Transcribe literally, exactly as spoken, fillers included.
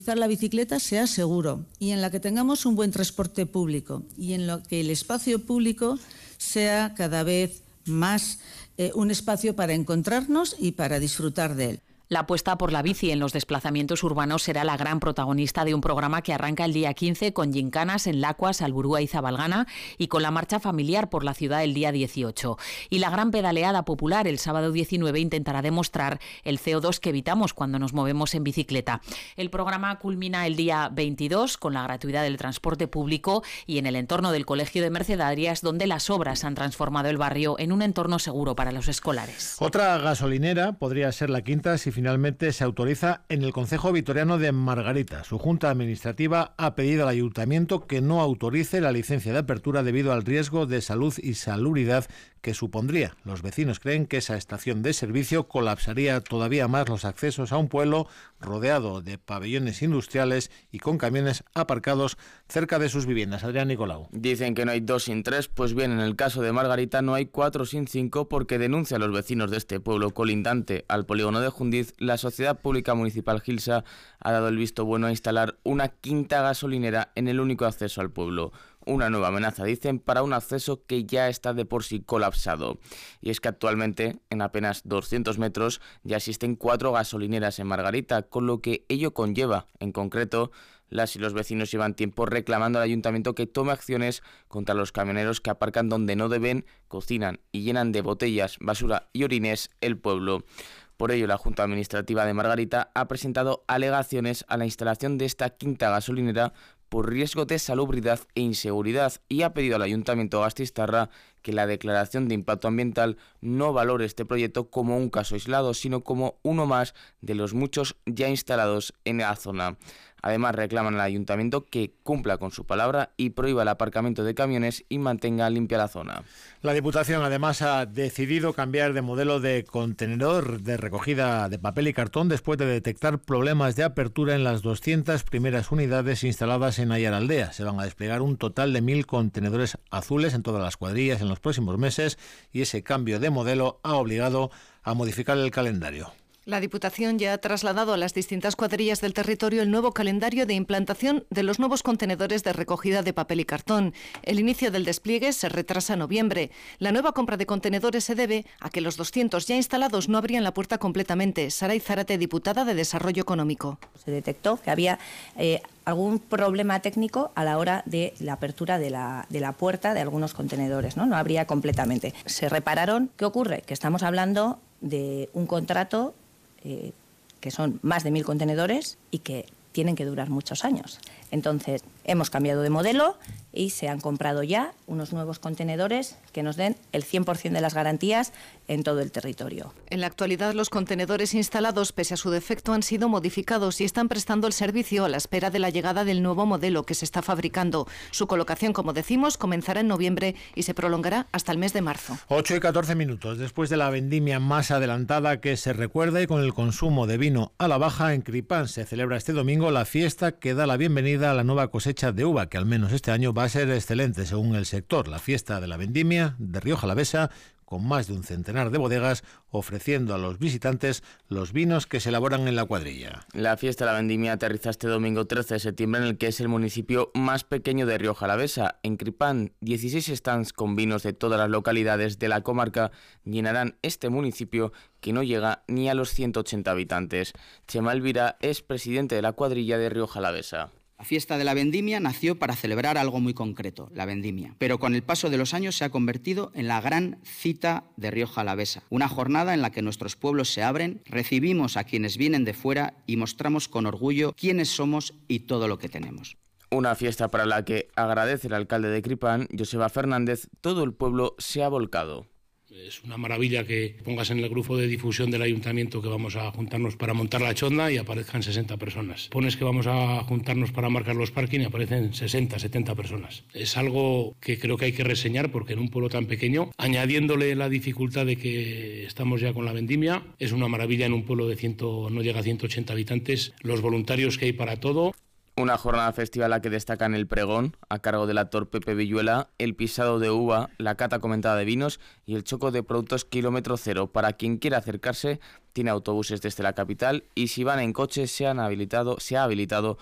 la bicicleta sea seguro y en la que tengamos un buen transporte público y en lo que el espacio público sea cada vez más eh, un espacio para encontrarnos y para disfrutar de él. La apuesta por la bici en los desplazamientos urbanos será la gran protagonista de un programa que arranca el día quince con gincanas en Lacuas, Alburúa y Zabalgana y con la marcha familiar por la ciudad el día dieciocho. Y la gran pedaleada popular el sábado diecinueve intentará demostrar el C O dos que evitamos cuando nos movemos en bicicleta. El programa culmina el día veintidós con la gratuidad del transporte público y en el entorno del Colegio de Mercedarias, donde las obras han transformado el barrio en un entorno seguro para los escolares. Otra gasolinera podría ser la quinta si finalmente se autoriza en el concejo vitoriano de Margarita. Su junta administrativa ha pedido al ayuntamiento que no autorice la licencia de apertura debido al riesgo de salud y salubridad que supondría. Los vecinos creen que esa estación de servicio colapsaría todavía más los accesos a un pueblo rodeado de pabellones industriales y con camiones aparcados cerca de sus viviendas. Adrián Nicolau. Dicen que no hay dos sin tres, pues bien, en el caso de Margarita no hay cuatro sin cinco, porque denuncia a los vecinos de este pueblo colindante al polígono de Jundiz. La Sociedad Pública Municipal Gilsa ha dado el visto bueno a instalar una quinta gasolinera en el único acceso al pueblo. Una nueva amenaza, dicen, para un acceso que ya está de por sí colapsado. Y es que actualmente, en apenas doscientos metros, ya existen cuatro gasolineras en Margarita, con lo que ello conlleva. En concreto, las y los vecinos llevan tiempo reclamando al ayuntamiento que tome acciones contra los camioneros que aparcan donde no deben, cocinan y llenan de botellas, basura y orines el pueblo. Por ello, la Junta Administrativa de Margarita ha presentado alegaciones a la instalación de esta quinta gasolinera por riesgo de salubridad e inseguridad y ha pedido al Ayuntamiento Gasteiztarra que la declaración de impacto ambiental no valore este proyecto como un caso aislado, sino como uno más de los muchos ya instalados en la zona. Además, reclaman al Ayuntamiento que cumpla con su palabra y prohíba el aparcamiento de camiones y mantenga limpia la zona. La Diputación además ha decidido cambiar de modelo de contenedor de recogida de papel y cartón después de detectar problemas de apertura en las doscientas primeras unidades instaladas en Aiaraldea. Se van a desplegar un total de mil contenedores azules en todas las cuadrillas en los próximos meses y ese cambio de modelo ha obligado a modificar el calendario. La Diputación ya ha trasladado a las distintas cuadrillas del territorio el nuevo calendario de implantación de los nuevos contenedores de recogida de papel y cartón. El inicio del despliegue se retrasa a noviembre. La nueva compra de contenedores se debe a que los doscientos ya instalados no abrían la puerta completamente. Saray Zárate, diputada de Desarrollo Económico. Se detectó que había eh, algún problema técnico a la hora de la apertura de la, de la puerta de algunos contenedores, ¿no? No abría completamente. Se repararon. ¿Qué ocurre? Que estamos hablando de un contrato Eh, que son más de mil contenedores y que tienen que durar muchos años. Entonces, hemos cambiado de modelo y se han comprado ya unos nuevos contenedores que nos den el cien por ciento de las garantías en todo el territorio. En la actualidad, los contenedores instalados, pese a su defecto, han sido modificados y están prestando el servicio a la espera de la llegada del nuevo modelo que se está fabricando. Su colocación, como decimos, comenzará en noviembre y se prolongará hasta el mes de marzo. ocho y catorce minutos. Después de la vendimia más adelantada que se recuerda y con el consumo de vino a la baja, en Cripán se celebra este domingo la fiesta que da la bienvenida a la nueva cosecha de uva, que al menos este año va a ser excelente según el sector. La fiesta de la vendimia de Rioja Alavesa, con más de un centenar de bodegas, ofreciendo a los visitantes los vinos que se elaboran en la cuadrilla. La fiesta de la vendimia aterriza este domingo trece de septiembre en el que es el municipio más pequeño de Rioja Alavesa. En Cripán, dieciséis stands con vinos de todas las localidades de la comarca llenarán este municipio que no llega ni a los ciento ochenta habitantes. Chema Elvira es presidente de la cuadrilla de Rioja Alavesa. La fiesta de la vendimia nació para celebrar algo muy concreto, la vendimia, pero con el paso de los años se ha convertido en la gran cita de Rioja Alavesa, una jornada en la que nuestros pueblos se abren, recibimos a quienes vienen de fuera y mostramos con orgullo quiénes somos y todo lo que tenemos. Una fiesta para la que, agradece el alcalde de Cripán, Joseba Fernández, todo el pueblo se ha volcado. Es una maravilla que pongas en el grupo de difusión del ayuntamiento que vamos a juntarnos para montar la chonda y aparezcan sesenta personas. Pones que vamos a juntarnos para marcar los parking y aparecen sesenta, setenta personas. Es algo que creo que hay que reseñar porque en un pueblo tan pequeño, añadiéndole la dificultad de que estamos ya con la vendimia, es una maravilla en un pueblo de ciento, no llega a ciento ochenta habitantes, los voluntarios que hay para todo. Una jornada festiva a la que destacan el pregón, a cargo del actor Pepe Villuela, el pisado de uva, la cata comentada de vinos y el choco de productos kilómetro cero. Para quien quiera acercarse, tiene autobuses desde la capital y si van en coche se, han habilitado, se ha habilitado